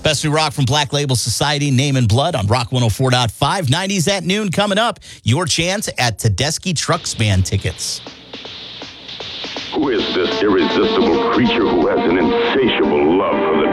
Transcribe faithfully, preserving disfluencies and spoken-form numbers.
Best New Rock from Black Label Society, Name and Blood on Rock one oh four point five. nineties at noon coming up. Your chance at Tedeschi Trucks Band tickets. Who is this irresistible creature who has an insatiable love for